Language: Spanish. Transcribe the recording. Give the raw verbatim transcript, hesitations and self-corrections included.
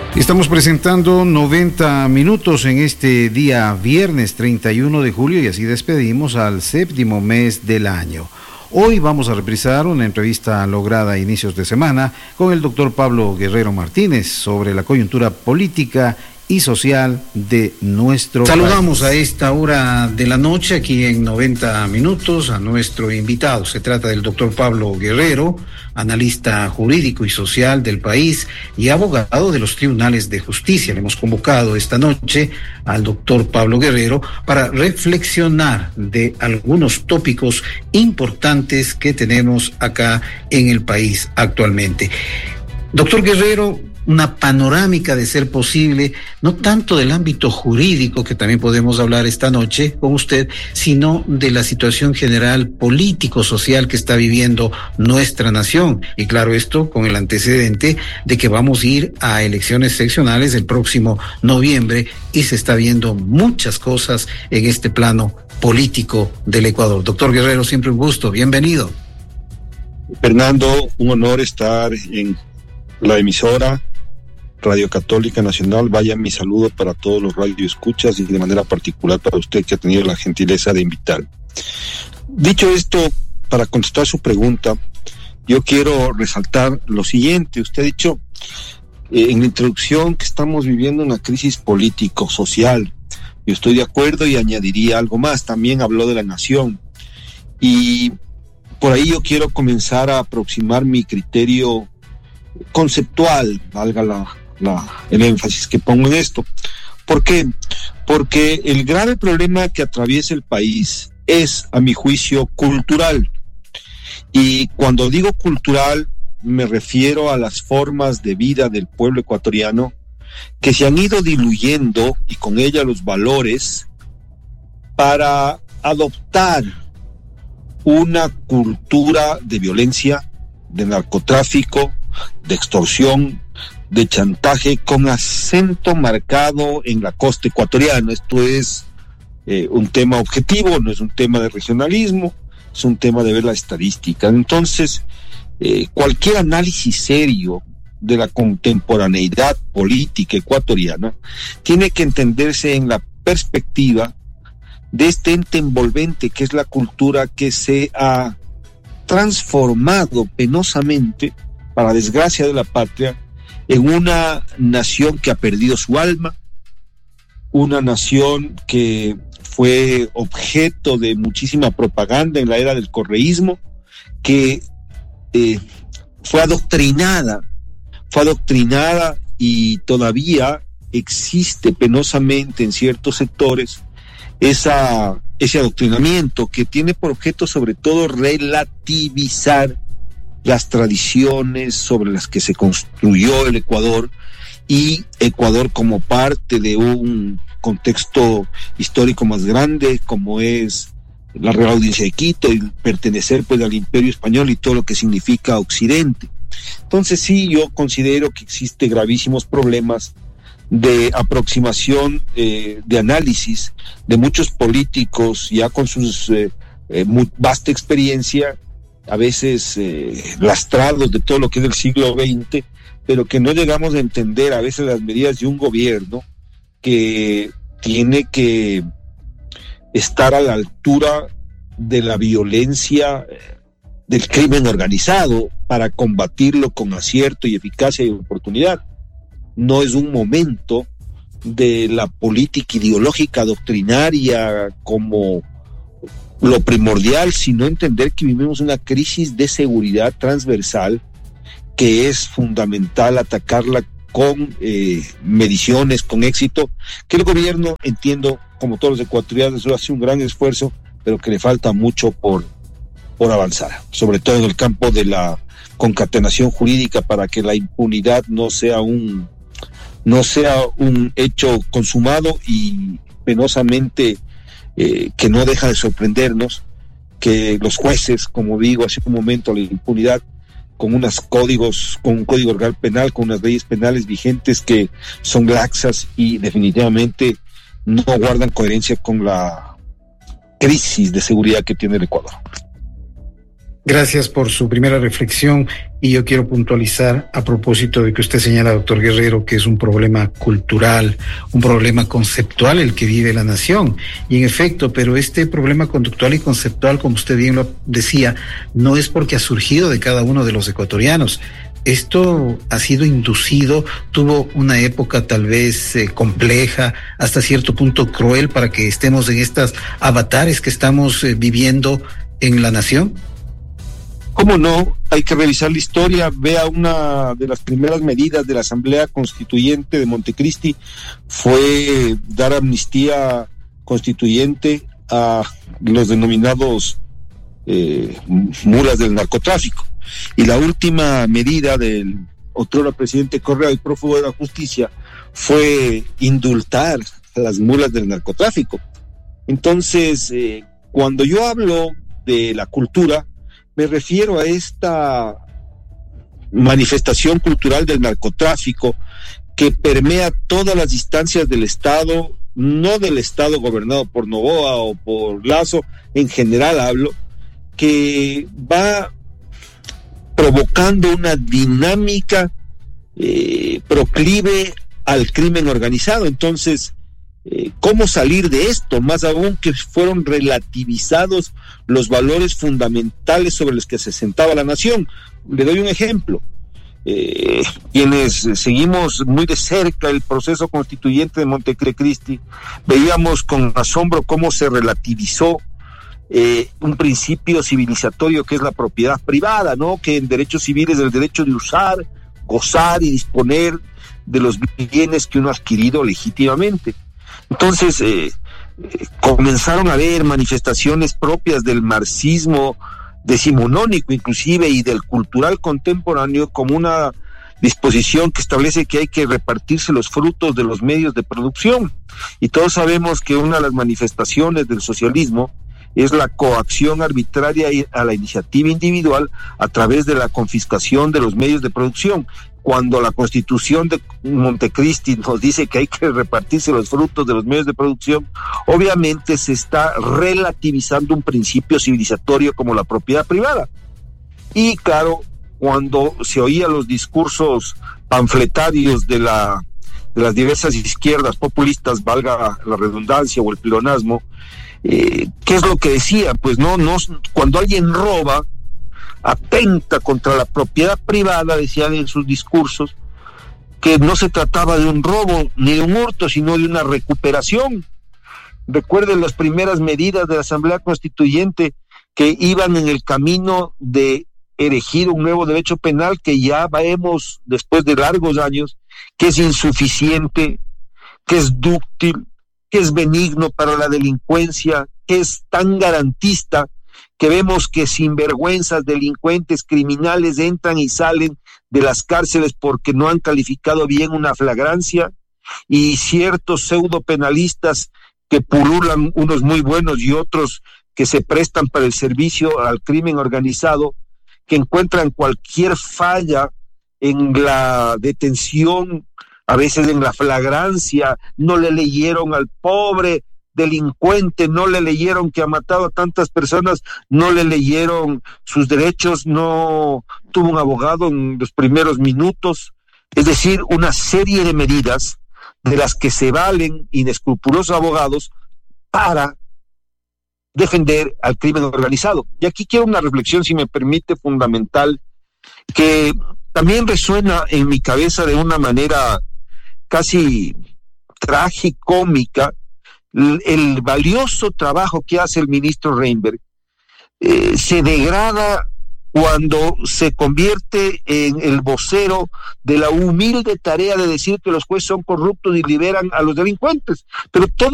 Estamos presentando noventa minutos en este día viernes treinta y uno de julio y así despedimos al séptimo mes del año. Hoy vamos a reprisar una entrevista lograda a inicios de semana con el doctor Pablo Guerrero Martínez sobre la coyuntura política y social de nuestro país. Saludamos a esta hora de la noche aquí en noventa minutos a nuestro invitado. Se trata del doctor Pablo Guerrero, analista jurídico y social del país y abogado de los tribunales de justicia. Le hemos convocado esta noche al doctor Pablo Guerrero para reflexionar de algunos tópicos importantes que tenemos acá en el país actualmente. Doctor Guerrero, una panorámica de ser posible, no tanto del ámbito jurídico, que también podemos hablar esta noche con usted, sino de la situación general político-social que está viviendo nuestra nación. Y claro, esto con el antecedente de que vamos a ir a elecciones seccionales el próximo noviembre y se está viendo muchas cosas en este plano político del Ecuador. Doctor Guerrero, siempre un gusto, bienvenido. Fernando, un honor estar en la emisora Radio Católica Nacional. Vaya mi saludo para todos los radioescuchas y de manera particular para usted que ha tenido la gentileza de invitar. Dicho esto, para contestar su pregunta, yo quiero resaltar lo siguiente. Usted ha dicho eh, en la introducción que estamos viviendo una crisis político-social. Yo estoy de acuerdo y añadiría algo más. También habló de la nación. Y por ahí yo quiero comenzar a aproximar mi criterio conceptual, valga la, la, el énfasis que pongo en esto. ¿Por qué? Porque el grave problema que atraviesa el país es, a mi juicio, cultural. Y cuando digo cultural, me refiero a las formas de vida del pueblo ecuatoriano que se han ido diluyendo y con ella los valores para adoptar una cultura de violencia, de narcotráfico, de extorsión, de chantaje, con acento marcado en la costa ecuatoriana. Esto es eh, un tema objetivo, no es un tema de regionalismo, es un tema de ver la estadística. Entonces, eh, cualquier análisis serio de la contemporaneidad política ecuatoriana tiene que entenderse en la perspectiva de este ente envolvente que es la cultura, que se ha transformado penosamente, para desgracia de la patria, en una nación que ha perdido su alma, una nación que fue objeto de muchísima propaganda en la era del correísmo, que eh, fue adoctrinada, fue adoctrinada y todavía existe penosamente en ciertos sectores esa, ese adoctrinamiento que tiene por objeto sobre todo relativizar las tradiciones sobre las que se construyó el Ecuador, y Ecuador como parte de un contexto histórico más grande como es la Real Audiencia de Quito y pertenecer pues al Imperio Español y todo lo que significa Occidente. Entonces sí, yo considero que existe gravísimos problemas de aproximación, eh, de análisis de muchos políticos ya con sus eh, eh, muy vasta experiencia, a veces eh, lastrados de todo lo que es del siglo veinte, pero que no llegamos a entender a veces las medidas de un gobierno que tiene que estar a la altura de la violencia del crimen organizado para combatirlo con acierto y eficacia y oportunidad. No es un momento de la política ideológica doctrinaria como lo primordial, sino entender que vivimos una crisis de seguridad transversal que es fundamental atacarla con eh, mediciones, con éxito, que el gobierno, entiendo, como todos los ecuatorianos, hace un gran esfuerzo, pero que le falta mucho por, por avanzar, sobre todo en el campo de la concatenación jurídica, para que la impunidad no sea un, no sea un hecho consumado y penosamente Eh, que no deja de sorprendernos que los jueces, como digo hace un momento, la impunidad con unos códigos, con un código legal penal, con unas leyes penales vigentes que son laxas y definitivamente no guardan coherencia con la crisis de seguridad que tiene el Ecuador. Gracias por su primera reflexión, y yo quiero puntualizar a propósito de que usted señala, doctor Guerrero, que es un problema cultural, un problema conceptual el que vive la nación. Y en efecto, pero este problema conductual y conceptual, como usted bien lo decía, no es porque ha surgido de cada uno de los ecuatorianos. Esto ha sido inducido, tuvo una época tal vez eh, compleja, hasta cierto punto cruel, para que estemos en estas avatares que estamos eh, viviendo en la nación. ¿Cómo no? Hay que revisar la historia. Vea, una de las primeras medidas de la Asamblea Constituyente de Montecristi fue dar amnistía constituyente a los denominados eh, mulas del narcotráfico. Y la última medida del otrora presidente Correa y prófugo de la justicia fue indultar a las mulas del narcotráfico. Entonces, eh, cuando yo hablo de la cultura, me refiero a esta manifestación cultural del narcotráfico que permea todas las instancias del Estado, no del Estado gobernado por Noboa o por Lazo, en general hablo, que va provocando una dinámica eh, proclive al crimen organizado. Entonces, Eh, ¿cómo salir de esto? Más aún que fueron relativizados los valores fundamentales sobre los que se sentaba la nación. Le doy un ejemplo. Eh, quienes seguimos muy de cerca el proceso constituyente de Montecristi, veíamos con asombro cómo se relativizó eh, un principio civilizatorio que es la propiedad privada, ¿no? Que en derechos civiles es el derecho de usar, gozar y disponer de los bienes que uno ha adquirido legítimamente. Entonces, eh, eh, comenzaron a haber manifestaciones propias del marxismo decimonónico, inclusive, y del cultural contemporáneo, como una disposición que establece que hay que repartirse los frutos de los medios de producción. Y todos sabemos que una de las manifestaciones del socialismo es la coacción arbitraria a la iniciativa individual a través de la confiscación de los medios de producción. Cuando la Constitución de Montecristi nos dice que hay que repartirse los frutos de los medios de producción, obviamente se está relativizando un principio civilizatorio como la propiedad privada. Y claro, cuando se oían los discursos panfletarios de, la, de las diversas izquierdas populistas, valga la redundancia o el pleonasmo, eh, ¿qué es lo que decía? Pues no, no, cuando alguien roba, atenta contra la propiedad privada, decían en sus discursos, que no se trataba de un robo ni de un hurto, sino de una recuperación. Recuerden las primeras medidas de la Asamblea Constituyente que iban en el camino de erigir un nuevo derecho penal que ya vemos después de largos años que es insuficiente, que es dúctil, que es benigno para la delincuencia, que es tan garantista que vemos que sinvergüenzas, delincuentes, criminales entran y salen de las cárceles porque no han calificado bien una flagrancia, y ciertos pseudopenalistas que pululan, unos muy buenos y otros que se prestan para el servicio al crimen organizado, que encuentran cualquier falla en la detención, a veces en la flagrancia, no le leyeron al pobre delincuente, no le leyeron que ha matado a tantas personas, no le leyeron sus derechos, no tuvo un abogado en los primeros minutos. Es decir, una serie de medidas de las que se valen inescrupulosos abogados para defender al crimen organizado. Y aquí quiero una reflexión, si me permite, fundamental, que también resuena en mi cabeza de una manera casi tragicómica. El valioso trabajo que hace el ministro Reinberg eh, se degrada cuando se convierte en el vocero de la humilde tarea de decir que los jueces son corruptos y liberan a los delincuentes. Pero todo